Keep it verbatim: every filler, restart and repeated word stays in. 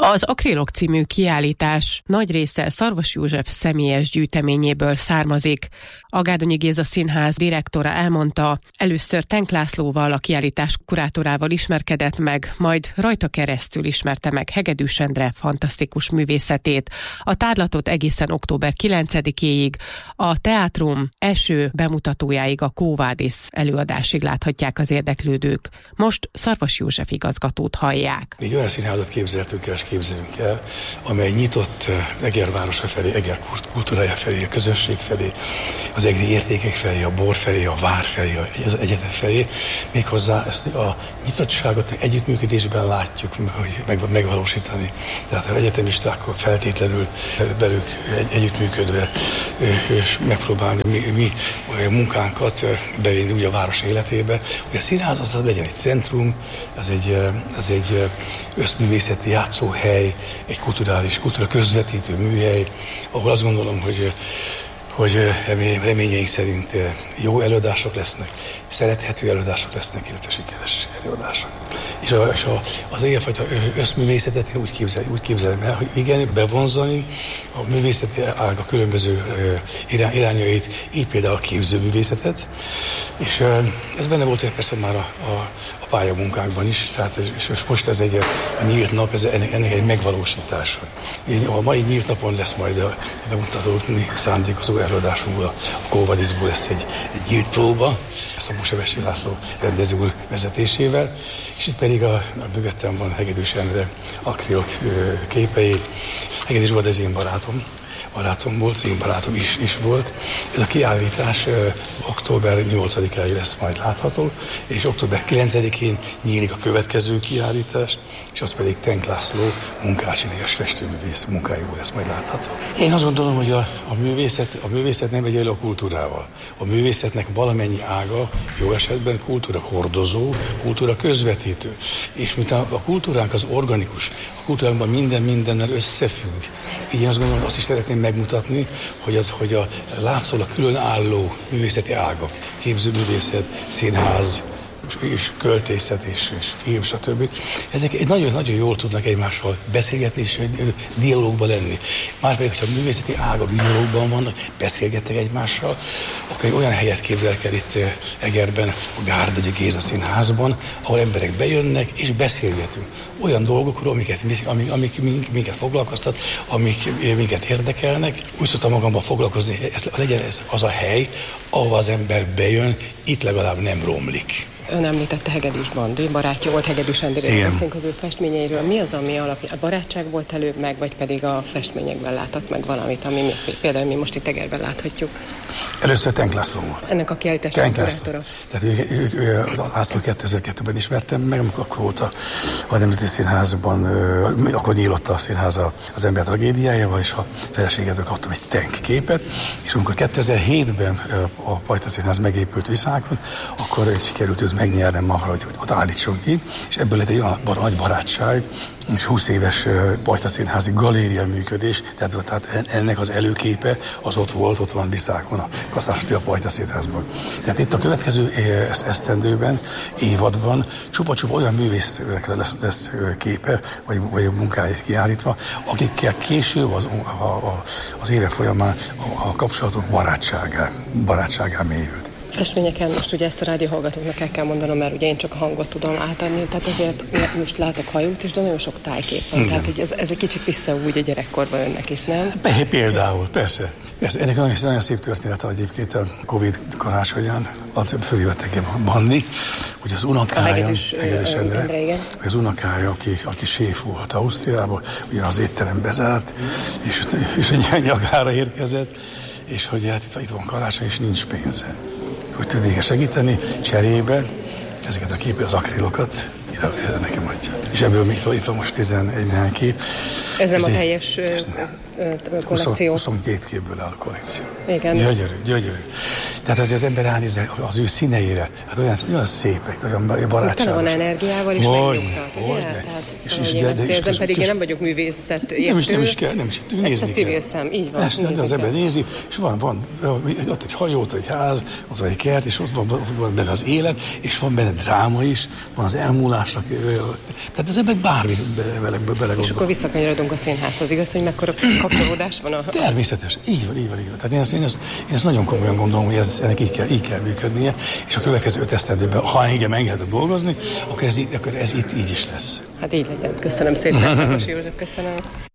Az Akrilok című kiállítás nagy része Szarvas József személyes gyűjteményéből származik. A Gárdonyi Géza Színház direktora elmondta, először Tenk Lászlóval, a kiállítás kurátorával ismerkedett meg, majd rajta keresztül ismerte meg Hegedűs Endre fantasztikus művészetét. A tárlatot egészen október kilencedikéig, a teátrum első bemutatójáig, a Quo Vadis előadásig láthatják az érdeklődők. Most Szarvas József igazgatót hallják. Egy olyan színházat képzeltünk el, és képzelünk el, amely nyitott Eger városa felé, Eger kultúrája felé, a közösség felé, az egri értékek felé, a bor felé, a vár felé, az egyetem felé. Méghozzá ezt a nyitottságot együttműködésben látjuk, hogy megvalósítani. Tehát az egyetemistákkal feltétlenül velük együttműködve és megpróbálni mi, mi munkánkat bevinni úgy a város életébe. Hogy a színház az legyen egy centrum, ez egy, ez egy összművészeti játszóhely, egy kulturális, kultúra közvetítő műhely, ahol azt gondolom, hogy hogy reményeink szerint jó előadások lesznek, szerethető előadások lesznek, illetve sikeres előadások. És, a, és a, az ilyenfajta összművészetet én úgy, képzel, úgy képzelem el, hogy igen, bevonzani a művészeti ág a különböző irány, irányait, így például a képzőművészetet, és ez benne volt persze már a, a, a pályamunkákban is, tehát és, és most ez egy a nyílt nap, ez ennek, ennek egy megvalósítása. Én, a mai nyílt napon lesz majd a bemutatódni szándékozó előadásunkból, a Quo Vadisból lesz egy, egy nyílt próba, Szabó Sebessy László rendező úr vezetésével, és itt pedig a, a mögöttem van Hegedűs Endre akrilok képei. Hegedűs volt az én barátom, barátom volt, az én barátom is, is volt. Ez a kiállítás ö, október nyolcadikáig lesz majd látható, és október kilencedikén nyílik a következő kiállítás, és az pedig Tenk László munkásidős festőművész munkáiból lesz majd látható. Én azt gondolom, hogy a, a, művészet, a művészet nem egyenlő a kultúrával. A művészetnek valamennyi ága, jó esetben kultúra hordozó, kultúra közvetítő. És miután a kultúránk az organikus, a kultúránkban minden mindennel összefügg. Így azt gondolom, azt is szeretném megmutatni, hogy, az, hogy a látszólag különálló művészeti ágak, képzőművészet, színház, és költészet, és, és film, stb. Ezek nagyon-nagyon jól tudnak egymással beszélgetni, és dialógban lenni. Márpedig, hogyha a művészeti ágak dialógban vannak, beszélgetnek egymással, akkor egy olyan helyet képzelek el itt Egerben, a Gárdonyi Géza Színházban, ahol emberek bejönnek, és beszélgetünk. Olyan dolgokról, amiket, amik, amik minket foglalkoztat, amik minket érdekelnek. Úgy szoktam magamban foglalkozni, ez, legyen ez az a hely, ahova az ember bejön, itt legalább nem romlik. Ön említette Hegedűs Bandi, barátja volt Hegedűs Endréről, beszélünk az ő festményeiről. Mi az, ami alapján a barátság volt előbb meg, vagy pedig a festményekben látott meg valamit, ami mi, például mi most itt Egerben láthatjuk? Először Tenk László volt. Ennek a kiállításnak kurátora. Tehát ő, ő, ő, ő László kétezer-kettőben ismertem meg, amikor akkor volt a, a Nemzeti Színházban, ö, akkor nyílott a színház az ember tragédiájával, és a feleségetől kaptam egy Tenk képet, és amikor kétezer-hétben a Pajta Színház megépült Viszákon, akkor sikerült őt megnyernem arra, hogy ott állítson ki, és ebből lett egy olyan nagy barátság, és húsz éves Pajta Színházi galéria működés, tehát, tehát ennek az előképe az ott volt, ott van Viszákon, a Kaszás Attila Pajta Színházban. Tehát itt a következő esztendőben, évadban csupa-csupa olyan művésznek lesz, lesz képe, vagy, vagy a munkáit kiállítva, akikkel később az, a, a, az évek folyamán a, a kapcsolatok barátságá, barátságá mélyült. Festményeken most ugye ezt a rádióhallgatóknak el kell mondanom, mert ugye én csak a hangot tudom átadni, tehát azért most látok hajót is, de nagyon sok tájkép van. Tehát, hogy ez, ez egy kicsit visszaúgy a gyerekkorban önnek is, nem? Például, persze. Ez, ennek nagyon, nagyon szép története egyébként a Covid karácsonyán. Fölhívott engem Bandi, hogy az unokája, Hegedűs Endre, Endre az unokája, aki, aki séf volt Ausztriában, ugye az étterem bezárt, és, és a nyakára érkezett, és hogy hát itt, itt van karácsony, és nincs pénze. Hogy tudnék segíteni, cserébe ezeket a képet, az akrilokat ide nekem adja. És ebből még itt van most tizenegy néhány kép. Ez nem ez a teljes kollekció? huszonkét képből áll a kollekció. Igen. Gyönyörű, gyönyörű. Tehát azért az ember ránéz az ő színeire, hát olyan, olyan szépek, olyan barátságos. Tele van energiával, és megnyugtat, ugye? És, és, de, de, és közben pedig én nem vagyok művészet értő. Nem is, nem is kell, nem is nézni ezt a civil szem, így van. Ezt, de az ember nézi, és van, van ott egy hajó, ott egy ház, ott van egy kert, és ott van, ott van benne az élet, és van benne dráma is, van az elmúlásnak, tehát az ember bármit belegondol. És akkor visszakanyarodunk a színházhoz, igaz, hogy mekkora kapcsolódás van a... Természetes, így van, így van, így van. Tehát én ezt, én ezt, én ezt nagyon komolyan gondolom, hogy ez, ennek így kell, így kell működnie, és a következő öt esztendőben, ha engem engedett dolgozni, akkor ez, akkor ez itt így is lesz. Hát így legyen. Köszönöm szépen, Szarvasi József, köszönöm.